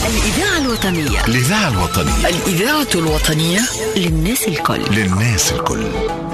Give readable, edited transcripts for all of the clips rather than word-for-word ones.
الإذاعة الوطنية. الإذاعة الوطنية. الإذاعة الوطنية للناس الكل. للناس الكل.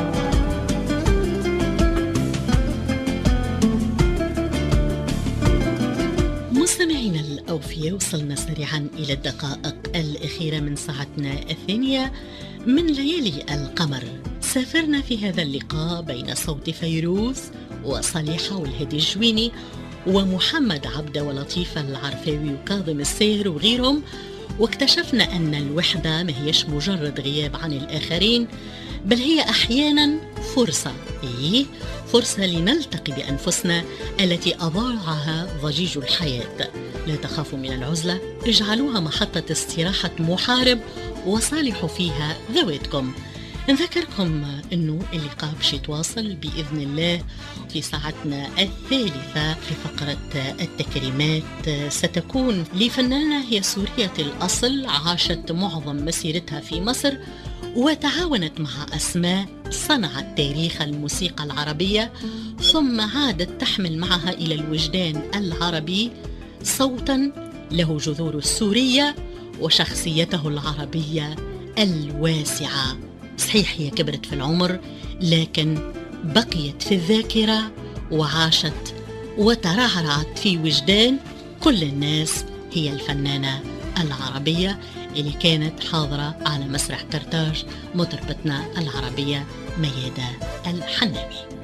مستمعينا الأوفياء، وصلنا سريعا إلى الدقائق الأخيرة من ساعتنا الثانية من ليالي القمر. سافرنا في هذا اللقاء بين صوت فيروز وصليحة والهدي الجويني ومحمد عبده ولطيفة العرفاوي وكاظم السير وغيرهم، واكتشفنا أن الوحدة ما هيش مجرد غياب عن الآخرين، بل هي أحيانا فرصة، فرصة لنلتقي بأنفسنا التي أضاعها ضجيج الحياة. لا تخافوا من العزلة، اجعلوها محطة استراحة محارب وصالحوا فيها ذواتكم. نذكركم أنه اللقاء باش يتواصل بإذن الله في ساعتنا الثالثة في فقرة التكريمات. ستكون لفنانة هي سورية الأصل، عاشت معظم مسيرتها في مصر وتعاونت مع أسماء صنعت تاريخ الموسيقى العربية، ثم عادت تحمل معها إلى الوجدان العربي صوتا له جذور السورية وشخصيته العربية الواسعة. صحيح هي كبرت في العمر، لكن بقيت في الذاكرة وعاشت وترعرعت في وجدان كل الناس. هي الفنانة العربية اللي كانت حاضرة على مسرح كرتاج، مطربتنا العربية ميادة الحناوي.